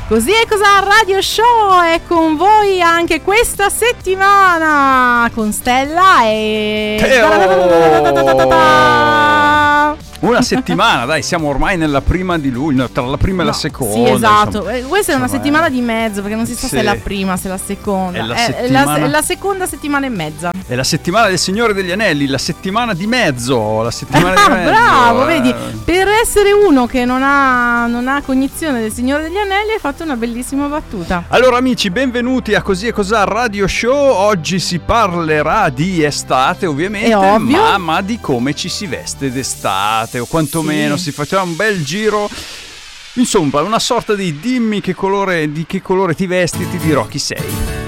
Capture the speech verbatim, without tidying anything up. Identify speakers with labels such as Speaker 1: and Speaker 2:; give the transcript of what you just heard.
Speaker 1: Così è cosa Radio Show è con voi anche questa settimana con Stella e
Speaker 2: una settimana, dai, siamo ormai nella prima di luglio, tra la prima no, e la seconda.
Speaker 1: Sì, esatto.
Speaker 2: Insomma.
Speaker 1: Questa è una settimana di mezzo, perché non si sa
Speaker 2: sì.
Speaker 1: se è la prima, se è la seconda.
Speaker 2: È la,
Speaker 1: è
Speaker 2: settimana...
Speaker 1: la, è la seconda settimana e mezza.
Speaker 2: È la settimana del Signore degli Anelli, la settimana di mezzo, la settimana
Speaker 1: ah,
Speaker 2: di mezzo.
Speaker 1: Bravo,
Speaker 2: eh.
Speaker 1: vedi, per essere uno che non ha, non ha cognizione del Signore degli Anelli hai fatto una bellissima battuta.
Speaker 2: Allora amici, benvenuti a Così e Cos'ha Radio Show. Oggi si parlerà di estate ovviamente, ma, ma di come ci si veste d'estate, o quantomeno sì. si faceva un bel giro. Insomma, una sorta di dimmi che colore, di che colore ti vesti, ti dirò chi sei.